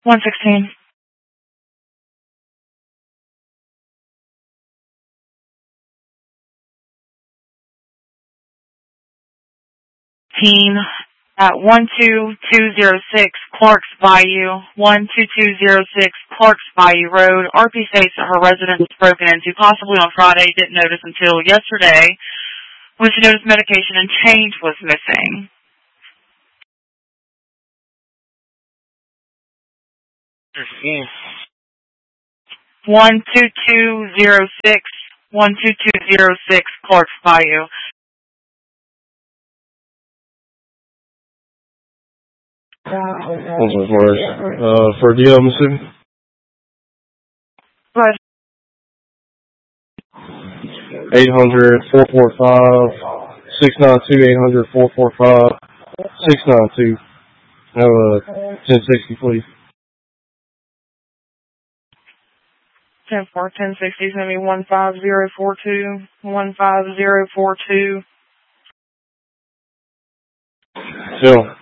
116. Team at 12206 Clarks Bayou, 12206 Clarks Bayou Road. RP states that her residence was broken into possibly on Friday, didn't notice until yesterday when she noticed medication and change was missing. Yes. 12206 12206 Clarks Bayou. For DL Mississippi. Right. 800-445-692, 800-445-692. 1060, please. 10-4, 1060 is going to be 15042. 15042. Phil.